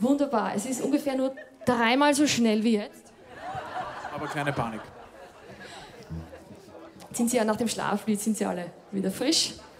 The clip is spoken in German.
Wunderbar. Es ist ungefähr nur 3-mal so schnell wie jetzt. Aber keine Panik. Jetzt sind Sie ja nach dem Schlaf, jetzt sind Sie alle wieder frisch.